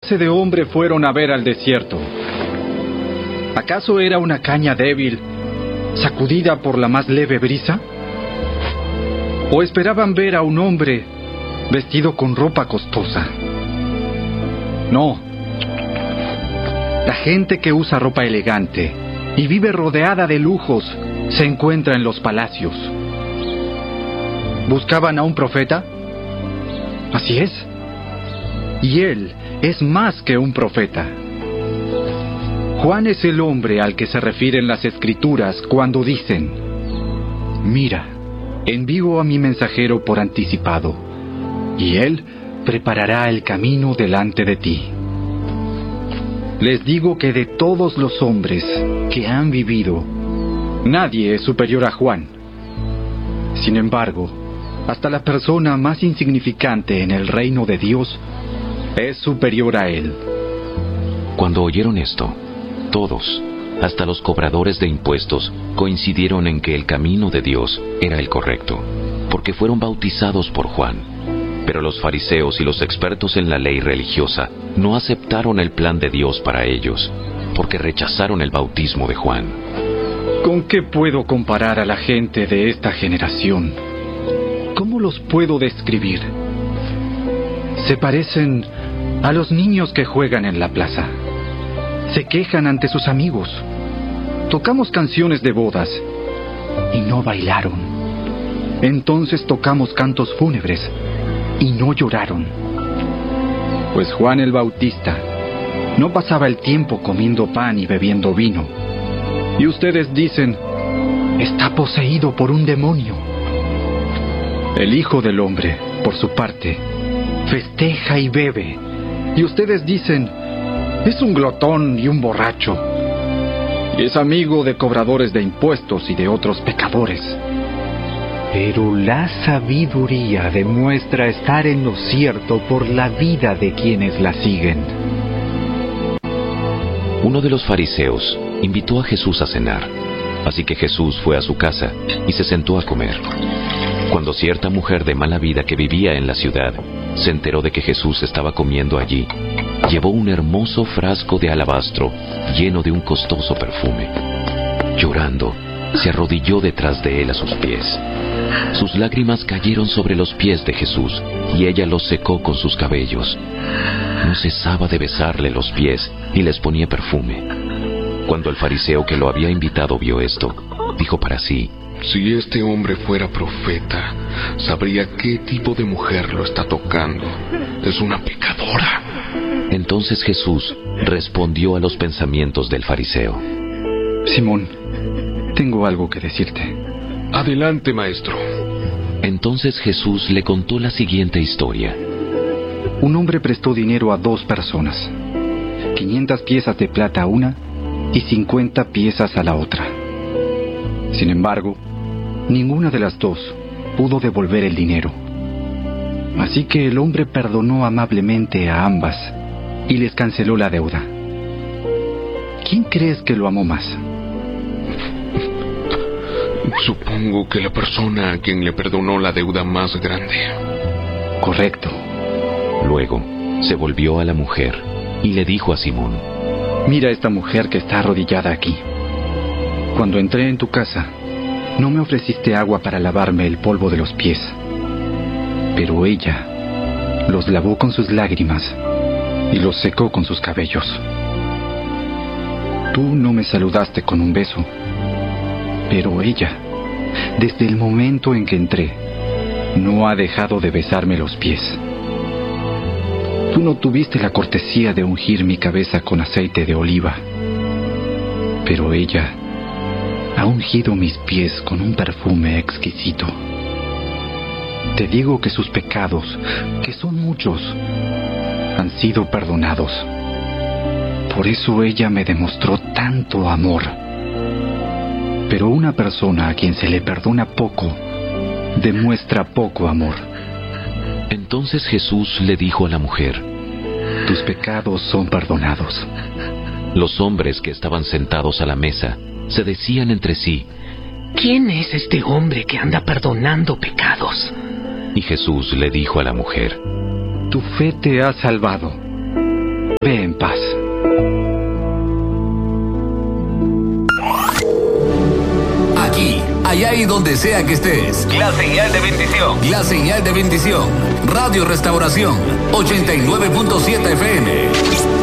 clase de hombre fueron a ver al desierto? ¿Acaso era una caña débil, sacudida por la más leve brisa? ¿O esperaban ver a un hombre vestido con ropa costosa? No. La gente que usa ropa elegante y vive rodeada de lujos se encuentra en los palacios. ¿Buscaban a un profeta? Así es. Y él es más que un profeta. Juan es el hombre al que se refieren las Escrituras cuando dicen: mira, envío a mi mensajero por anticipado, y él preparará el camino delante de ti. Les digo que de todos los hombres que han vivido, nadie es superior a Juan. Sin embargo, hasta la persona más insignificante en el reino de Dios es superior a él. Cuando oyeron esto, todos, hasta los cobradores de impuestos, coincidieron en que el camino de Dios era el correcto, porque fueron bautizados por Juan. Pero los fariseos y los expertos en la ley religiosa no aceptaron el plan de Dios para ellos, porque rechazaron el bautismo de Juan. ¿Con qué puedo comparar a la gente de esta generación? ¿Cómo los puedo describir? Se parecen a los niños que juegan en la plaza. Se quejan ante sus amigos. Tocamos canciones de bodas y no bailaron. Entonces tocamos cantos fúnebres y no lloraron. Pues Juan el Bautista no pasaba el tiempo comiendo pan y bebiendo vino. Y ustedes dicen: está poseído por un demonio. El Hijo del Hombre, por su parte, festeja y bebe. Y ustedes dicen: es un glotón y un borracho. Y es amigo de cobradores de impuestos y de otros pecadores. Pero la sabiduría demuestra estar en lo cierto por la vida de quienes la siguen. Uno de los fariseos invitó a Jesús a cenar, así que Jesús fue a su casa y se sentó a comer. Cuando cierta mujer de mala vida que vivía en la ciudad se enteró de que Jesús estaba comiendo allí, llevó un hermoso frasco de alabastro lleno de un costoso perfume. Llorando, se arrodilló detrás de él a sus pies. Sus lágrimas cayeron sobre los pies de Jesús y ella los secó con sus cabellos. No cesaba de besarle los pies y les ponía perfume. Cuando el fariseo que lo había invitado vio esto, dijo para sí: si este hombre fuera profeta, sabría qué tipo de mujer lo está tocando. Es una pecadora. Entonces Jesús respondió a los pensamientos del fariseo: Simón, tengo algo que decirte. Adelante, maestro. Entonces Jesús le contó la siguiente historia. Un hombre prestó dinero a 2 personas, 500 piezas de plata a una y 50 piezas a la otra. Sin embargo, ninguna de las 2 pudo devolver el dinero. Así que el hombre perdonó amablemente a ambas y les canceló la deuda. ¿Quién crees que lo amó más? Supongo que la persona a quien le perdonó la deuda más grande. Correcto. Luego, se volvió a la mujer y le dijo a Simón: mira esta mujer que está arrodillada aquí. Cuando entré en tu casa, no me ofreciste agua para lavarme el polvo de los pies. Pero ella los lavó con sus lágrimas y los secó con sus cabellos. Tú no me saludaste con un beso, pero ella, desde el momento en que entré, no ha dejado de besarme los pies. Tú no tuviste la cortesía de ungir mi cabeza con aceite de oliva, pero ella ha ungido mis pies con un perfume exquisito. Te digo que sus pecados, que son muchos, han sido perdonados. Por eso ella me demostró tanto amor. Pero una persona a quien se le perdona poco, demuestra poco amor. Entonces Jesús le dijo a la mujer: tus pecados son perdonados. Los hombres que estaban sentados a la mesa se decían entre sí: ¿quién es este hombre que anda perdonando pecados? Y Jesús le dijo a la mujer: tu fe te ha salvado. Ve en paz. Aquí, allá y donde sea que estés. La señal de bendición. La señal de bendición. Radio Restauración 89.7 FM.